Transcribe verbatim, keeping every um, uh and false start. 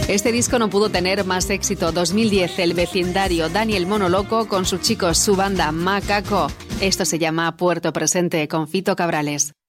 Este disco no pudo tener más éxito. dos mil diez, El Vecindario, Daniel Monoloco con sus chicos, su banda Macaco. Esto se llama Puerto Presente con Fito Cabrales.